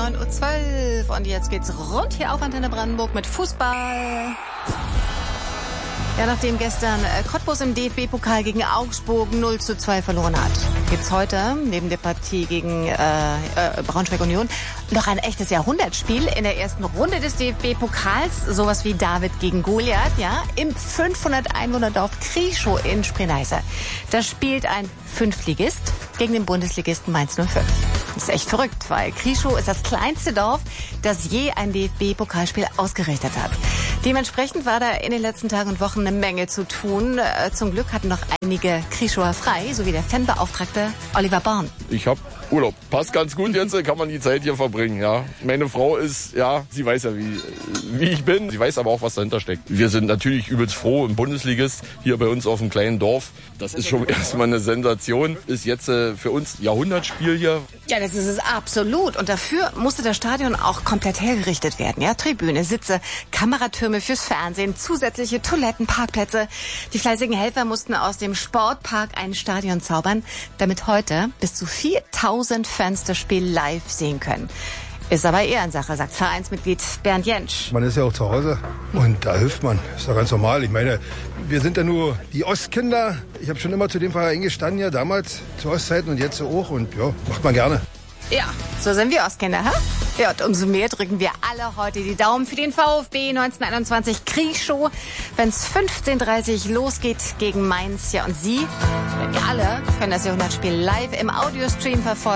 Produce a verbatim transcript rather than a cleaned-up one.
neun Uhr zwölf und jetzt geht's rund hier auf Antenne Brandenburg mit Fußball. Ja, nachdem gestern Cottbus im D F B-Pokal gegen Augsburg null zu zwei verloren hat, gibt's heute neben der Partie gegen äh, äh, Braunschweig Union noch ein echtes Jahrhundertspiel in der ersten Runde des D F B-Pokals. Sowas wie David gegen Goliath, ja, im fünfhundert Einwohner-Dorf Krieschow in Spree-Neiße. Da spielt ein Fünftligist gegen den Bundesligisten Mainz null fünf. Das ist echt verrückt, weil Krieschow ist das kleinste Dorf, das je ein D F B-Pokalspiel ausgerichtet hat. Dementsprechend war da in den letzten Tagen und Wochen eine Menge zu tun. Zum Glück hatten noch einige Krieschower frei, sowie der Fanbeauftragte Oliver Born. Ich habe Urlaub. Passt ganz gut jetzt, kann man die Zeit hier verbringen, ja. Meine Frau ist, ja, sie weiß ja, wie, wie ich bin. Sie weiß aber auch, was dahinter steckt. Wir sind natürlich übelst froh im Bundesligist, hier bei uns auf dem kleinen Dorf. Das ist schon erstmal eine Sensation. Ist jetzt äh, für uns Jahrhundertspiel hier. Ja, das ist es absolut. Und dafür musste das Stadion auch komplett hergerichtet werden. Ja, Tribüne, Sitze, Kameratürme fürs Fernsehen, zusätzliche Toiletten, Parkplätze. Die fleißigen Helfer mussten aus dem Sportpark ein Stadion zaubern, damit heute bis zu viertausend Fans das Spiel live sehen können. Ist aber Ehrensache, sagt Vereinsmitglied Bernd Jentsch. Man ist ja auch zu Hause und da hilft man. Ist doch ganz normal. Ich meine, wir sind ja nur die Ostkinder. Ich habe schon immer zu dem Verein gestanden, ja, damals zu Ostzeiten und jetzt auch. Und ja, macht man gerne. Ja, so sind wir Ostkinder, hä? Ja, und umso mehr drücken wir alle heute die Daumen für den VfB neunzehnhunderteinundzwanzig Krieschow, wenn es fünfzehn Uhr dreißig losgeht gegen Mainz. Ja, und Sie, wir alle, können das Jahrhundertspiel live im Audiostream verfolgen.